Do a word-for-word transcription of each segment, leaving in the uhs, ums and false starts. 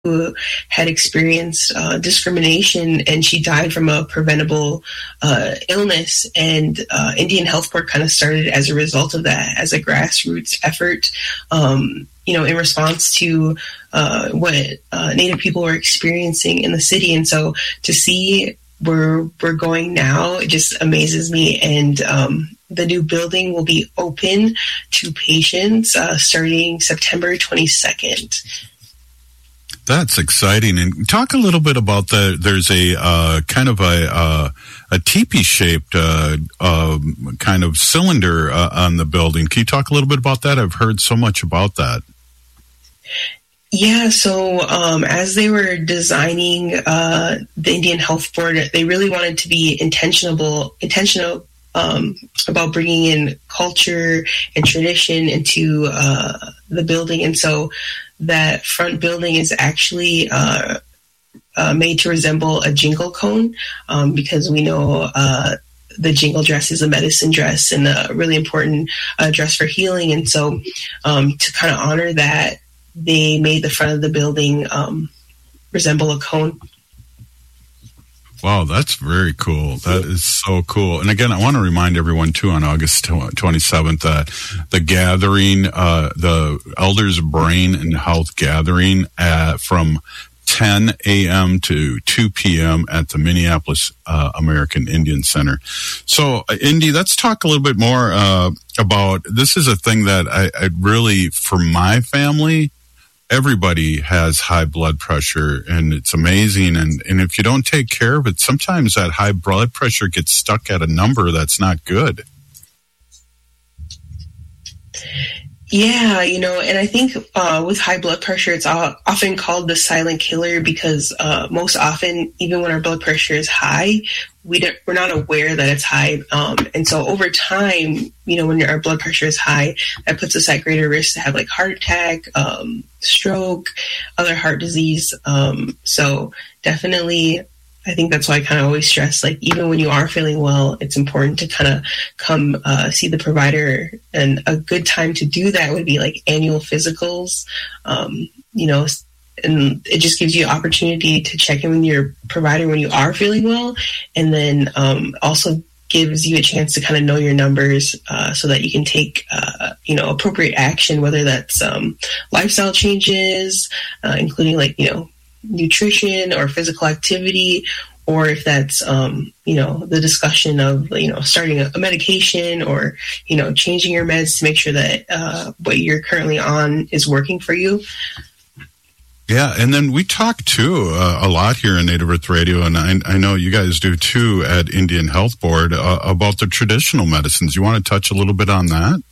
who had experienced uh, discrimination, and she died from a preventable uh, illness. And uh, Indian Health Board kind of started as a result of that, as a grassroots effort, um, you know, in response to uh, what uh, Native people were experiencing in the city. And so to see where we're going now, it just amazes me. And um, the new building will be open to patients uh, starting September twenty-second. That's exciting. And talk a little bit about the, there's a uh, kind of a uh, a teepee-shaped uh, uh, kind of cylinder uh, on the building. Can you talk a little bit about that? I've heard so much about that. Yeah, so um, as they were designing uh, the Indian Health Board, they really wanted to be intentional, intentional um, about bringing in culture and tradition into uh, the building. And so that front building is actually uh, uh, made to resemble a jingle cone, um, because we know uh, the jingle dress is a medicine dress and a really important uh, dress for healing. And so um, to kind of honor that, they made the front of the building um, resemble a cone. Wow, that's very cool. That is so cool. And again, I want to remind everyone, too, on August twenty-seventh, that the gathering, uh, the Elders Brain and Health Gathering at, from ten a.m. to two p.m. at the Minneapolis uh, American Indian Center. So, uh, Indy, let's talk a little bit more uh, about, this is a thing that I, I really, for my family, everybody has high blood pressure, and it's amazing. And, and if you don't take care of it, sometimes that high blood pressure gets stuck at a number that's not good. Yeah, you know, and I think uh, with high blood pressure, it's often called the silent killer, because uh, most often, even when our blood pressure is high, we don't, we're not aware that it's high. Um, and so over time, you know, when our blood pressure is high, that puts us at greater risk to have like heart attack, um, stroke, other heart disease. Um, so definitely, I think that's why I kind of always stress, like, even when you are feeling well, it's important to kind of come uh, see the provider. And a good time to do that would be like annual physicals, um, you know, and it just gives you an opportunity to check in with your provider when you are feeling well. And then um, also gives you a chance to kind of know your numbers uh, so that you can take, uh, you know, appropriate action, whether that's um, lifestyle changes, uh, including like, you know, nutrition or physical activity, or if that's, um, you know, the discussion of, you know, starting a, a medication, or, you know, changing your meds to make sure that uh, what you're currently on is working for you. Yeah, and then we talk, too, uh, a lot here in Native Earth Radio, and I, I know you guys do, too, at Indian Health Board, uh, about the traditional medicines. You want to touch a little bit on that?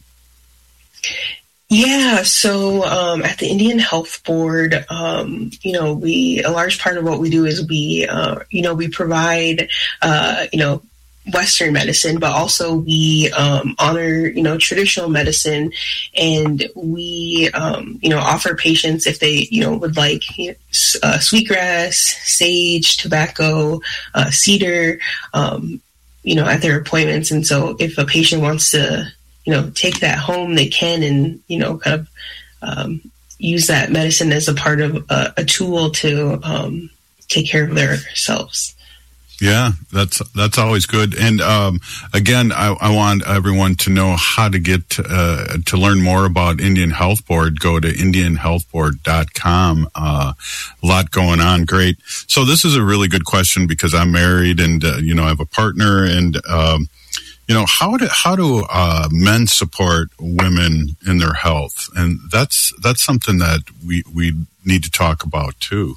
Yeah, so um, at the Indian Health Board, um, you know, we, a large part of what we do is we, uh, you know, we provide, uh, you know, Western medicine, but also we um, honor, you know, traditional medicine, and we, um, you know, offer patients, if they, you know, would like, you know, uh, sweetgrass, sage, tobacco, uh, cedar, um, you know, at their appointments. And so if a patient wants to, you know, take that home, they can, and, you know, kind of um, use that medicine as a part of a, a tool to um, take care of themselves. Yeah, that's that's always good. And um, again, I, I want everyone to know how to get uh, to learn more about Indian Health Board. Go to indian health board dot com. Uh, a lot going on. Great. So this is a really good question, because I'm married, and uh, you know, I have a partner, and um, you know, how do how do uh, men support women in their health? And that's that's something that we we need to talk about too.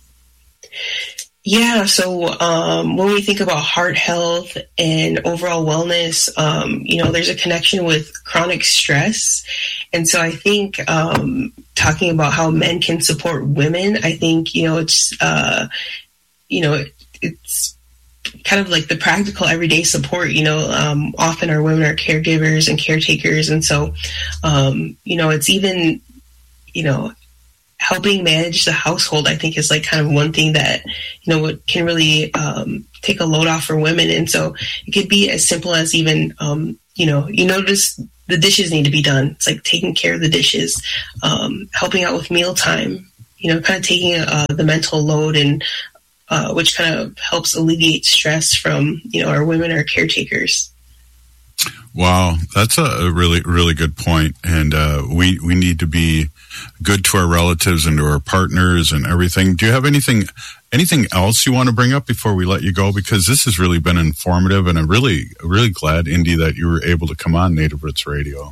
Yeah, so um, when we think about heart health and overall wellness, um, you know, there's a connection with chronic stress. And so I think um, talking about how men can support women, I think, you know, it's, uh, you know, it, it's kind of like the practical everyday support. You know, um, often our women are caregivers and caretakers. And so, um, you know, it's even, you know, helping manage the household, I think, is like kind of one thing that, you know, can really um, take a load off for women. And so it could be as simple as even, um, you know, you notice the dishes need to be done. It's like taking care of the dishes, um, helping out with mealtime, you know, kind of taking uh, the mental load, and uh, which kind of helps alleviate stress from, you know, our women, our caretakers. Wow, that's a really, really good point. And uh, we we need to be good to our relatives and to our partners and everything. Do you have anything anything else you want to bring up before we let you go? Because this has really been informative, and I'm really, really glad, Indy, that you were able to come on Native Roots Radio.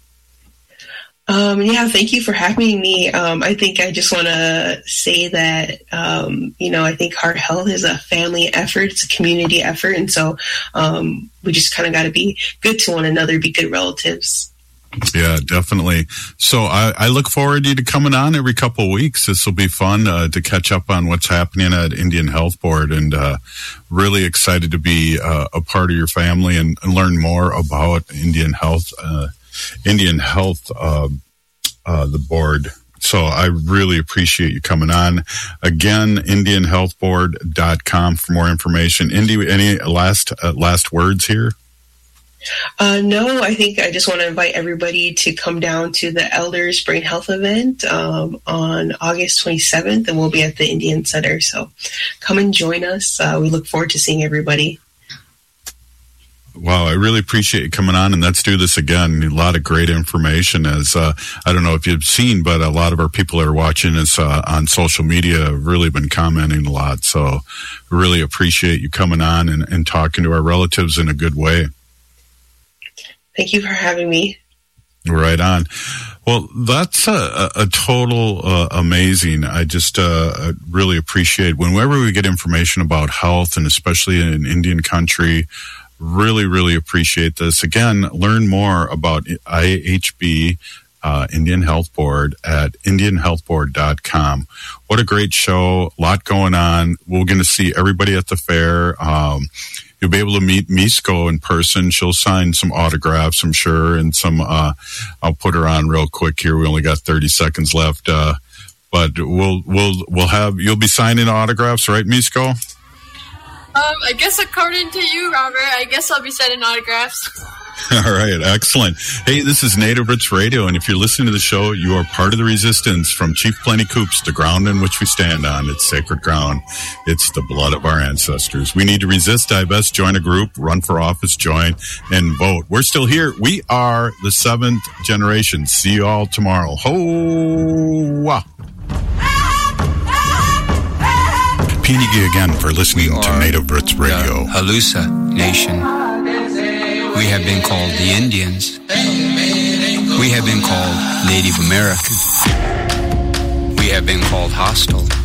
Um, yeah, thank you for having me. Um, I think I just want to say that, um, you know, I think Heart Health is a family effort. It's a community effort. And so um, we just kind of got to be good to one another, be good relatives. Yeah, definitely. So I, I look forward to you to coming on every couple of weeks. This will be fun uh, to catch up on what's happening at Indian Health Board, and uh, really excited to be uh, a part of your family and, and learn more about Indian Health uh Indian Health, uh, uh, the board. So I really appreciate you coming on. Again, indian health board dot com for more information. Indy, any last uh, last words here? Uh, no, I think I just want to invite everybody to come down to the Elders Brain Health event um, on August twenty-seventh, and we'll be at the Indian Center. So come and join us. Uh, we look forward to seeing everybody. Wow, I really appreciate you coming on, and let's do this again. A lot of great information. As uh, I don't know if you've seen, but a lot of our people that are watching us uh, on social media have really been commenting a lot. So really appreciate you coming on and, and talking to our relatives in a good way. Thank you for having me. Right on. Well, that's a, a total uh, amazing. I just uh, really appreciate whenever we get information about health, and especially in Indian country. Really, really appreciate this. Again, learn more about I H B, uh, Indian Health Board, at indian health board dot com. What a great show. A lot going on. We're going to see everybody at the fair. Um, you'll be able to meet Misko in person. She'll sign some autographs, I'm sure, and some, uh, I'll put her on real quick here. We only got thirty seconds left. Uh, but we'll, we'll, we'll have, you'll be signing autographs, right, Misko? Um, I guess according to you, Robert, I guess I'll be sending autographs. All right, excellent. Hey, this is Native Roots Radio, and if you're listening to the show, you are part of the resistance. From Chief Plenty Coops, the ground in which we stand on. It's sacred ground. It's the blood of our ancestors. We need to resist, divest, join a group, run for office, join, and vote. We're still here. We are the seventh generation. See you all tomorrow. Ho-wah. Pinigi again for listening to Native Roots Radio. Halusa Nation. We have been called the Indians. We have been called Native American. We have been called hostile.